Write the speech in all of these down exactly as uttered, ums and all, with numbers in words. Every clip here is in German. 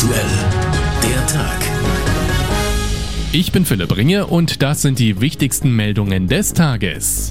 aktuell, der Tag. Ich bin Philipp Ringe und das sind die wichtigsten Meldungen des Tages.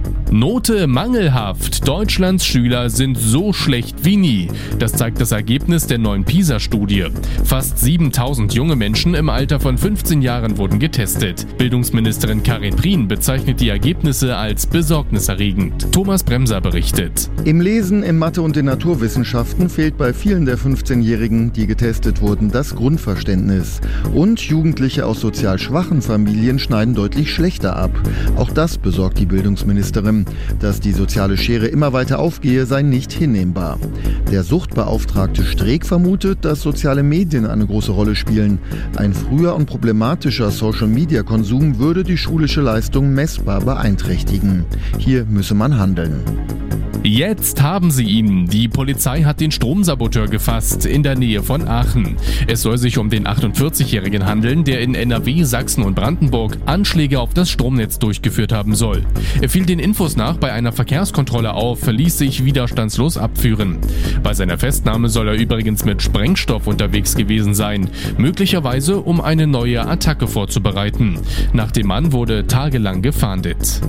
Note mangelhaft. Deutschlands Schüler sind so schlecht wie nie. Das zeigt das Ergebnis der neuen PISA-Studie. Fast siebentausend junge Menschen im Alter von fünfzehn Jahren wurden getestet. Bildungsministerin Karin Prien bezeichnet die Ergebnisse als besorgniserregend. Thomas Bremser berichtet. Im Lesen, in Mathe und den Naturwissenschaften fehlt bei vielen der fünfzehnjährigen, die getestet wurden, das Grundverständnis. Und Jugendliche aus sozial schwachen Familien schneiden deutlich schlechter ab. Auch das besorgt die Bildungsministerin. Dass die soziale Schere immer weiter aufgehe, sei nicht hinnehmbar. Der Suchtbeauftragte Streeck vermutet, dass soziale Medien eine große Rolle spielen. Ein früher und problematischer Social-Media-Konsum würde die schulische Leistung messbar beeinträchtigen. Hier müsse man handeln. Jetzt haben sie ihn. Die Polizei hat den Stromsaboteur gefasst in der Nähe von Aachen. Es soll sich um den achtundvierzigjährigen handeln, der in N R W, Sachsen und Brandenburg Anschläge auf das Stromnetz durchgeführt haben soll. Er fiel den Infos nach bei einer Verkehrskontrolle auf, ließ sich widerstandslos abführen. Bei seiner Festnahme soll er übrigens mit Sprengstoff unterwegs gewesen sein, möglicherweise um eine neue Attacke vorzubereiten. Nach dem Mann wurde tagelang gefahndet.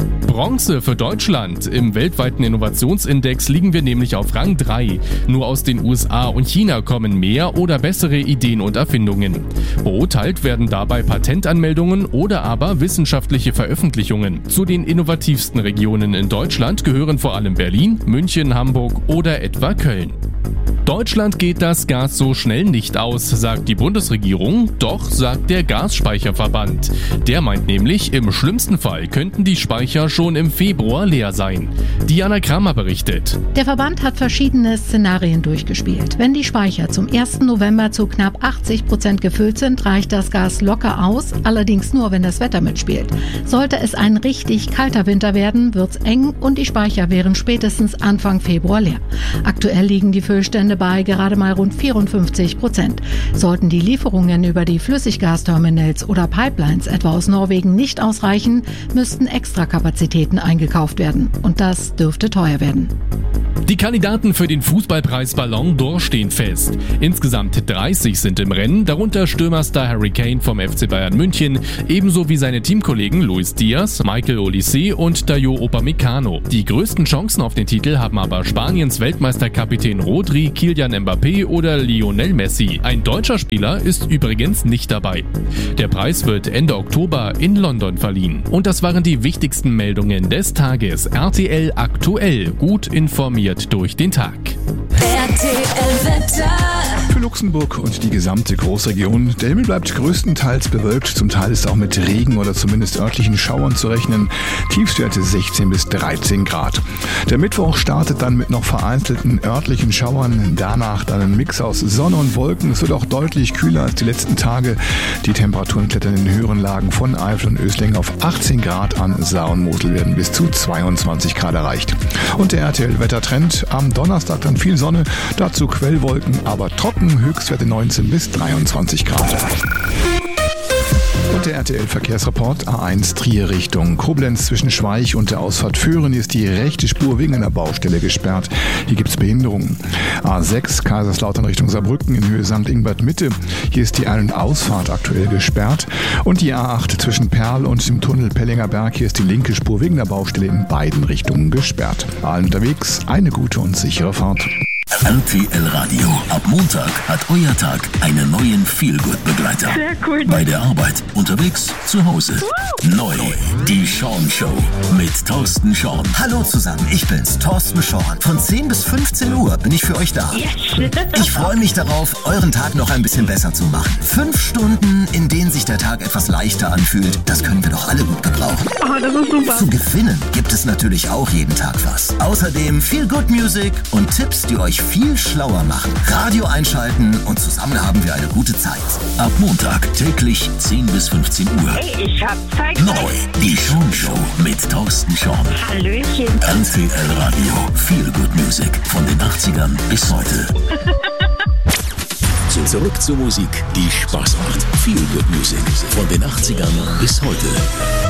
Bronze für Deutschland. Im weltweiten Innovationsindex liegen wir nämlich auf Rang drei. Nur aus den U S A und China kommen mehr oder bessere Ideen und Erfindungen. Beurteilt werden dabei Patentanmeldungen oder aber wissenschaftliche Veröffentlichungen. Zu den innovativsten Regionen in Deutschland gehören vor allem Berlin, München, Hamburg oder etwa Köln. Deutschland geht das Gas so schnell nicht aus, sagt die Bundesregierung, doch sagt der Gasspeicherverband. Der meint nämlich, im schlimmsten Fall könnten die Speicher schon im Februar leer sein. Diana Kramer berichtet. Der Verband hat verschiedene Szenarien durchgespielt. Wenn die Speicher zum ersten November zu knapp achtzig Prozent gefüllt sind, reicht das Gas locker aus, allerdings nur, wenn das Wetter mitspielt. Sollte es ein richtig kalter Winter werden, wird's eng und die Speicher wären spätestens Anfang Februar leer. Aktuell liegen die Füllstände bei gerade mal rund vierundfünfzig Prozent. Sollten die Lieferungen über die Flüssiggasterminals oder Pipelines etwa aus Norwegen nicht ausreichen, müssten Extrakapazitäten eingekauft werden. Und das dürfte teuer werden. Die Kandidaten für den Fußballpreis Ballon d'Or stehen fest. Insgesamt dreißig sind im Rennen, darunter Stürmerstar Harry Kane vom F C Bayern München, ebenso wie seine Teamkollegen Luis Diaz, Michael Olise und Dayot Upamecano. Die größten Chancen auf den Titel haben aber Spaniens Weltmeisterkapitän Rodri, Kylian Mbappé oder Lionel Messi. Ein deutscher Spieler ist übrigens nicht dabei. Der Preis wird Ende Oktober in London verliehen. Und das waren die wichtigsten Meldungen des Tages. R T L aktuell, gut informiert durch den Tag. R T L-Wetter. Für Luxemburg und die gesamte Großregion. Der Himmel bleibt größtenteils bewölkt, zum Teil ist auch mit Regen oder zumindest örtlichen Schauern zu rechnen. Tiefstwerte sechzehn bis dreizehn Grad. Der Mittwoch startet dann mit noch vereinzelten örtlichen Schauern, danach dann ein Mix aus Sonne und Wolken. Es wird auch deutlich kühler als die letzten Tage. Die Temperaturen klettern in den höheren Lagen von Eifel und Ösling auf achtzehn Grad, an Saar und Mosel werden bis zu zweiundzwanzig Grad erreicht. Und der R T L-Wettertrend am Donnerstag dann viel Sonne, dazu Quellwolken, aber trocken, Höchstwerte neunzehn bis dreiundzwanzig Grad. Und der R T L-Verkehrsreport A eins Trier Richtung Koblenz zwischen Schweich und der Ausfahrt Föhren ist die rechte Spur wegen einer Baustelle gesperrt. Hier gibt es Behinderungen. A sechs Kaiserslautern Richtung Saarbrücken in Höhe Sankt Ingbert Mitte. Hier ist die Ein- und Ausfahrt aktuell gesperrt. Und die A acht zwischen Perl und dem Tunnel Pellinger Berg. Hier ist die linke Spur wegen der Baustelle in beiden Richtungen gesperrt. Allen unterwegs eine gute und sichere Fahrt. R T L Radio. Ab Montag hat euer Tag einen neuen Feel-Good-Begleiter. Sehr cool. Bei der Arbeit, unterwegs, zu Hause. Neu, die Sean Show mit Thorsten Sean. Hallo zusammen, ich bin's, Thorsten Sean. Von zehn bis fünfzehn Uhr bin ich für euch da. Yes. Ich freue mich darauf, euren Tag noch ein bisschen besser zu machen. Fünf Stunden, in denen sich der Tag etwas leichter anfühlt, das können wir doch alle gut gebrauchen. Oh, das ist super. Zu gewinnen gibt es natürlich auch jeden Tag was. Außerdem viel Good Music und Tipps, die euch viel schlauer machen. Radio einschalten und zusammen haben wir eine gute Zeit. Ab Montag täglich zehn bis fünfzehn Uhr. Hey, ich hab Zeit. Neu, die Sean Show mit Thorsten Sean. Hallöchen. R T L Radio. Feel Good Music von den achtzigern bis heute. Zurück zur Musik, die Spaß macht. Feel Good Music von den achtzigern bis heute.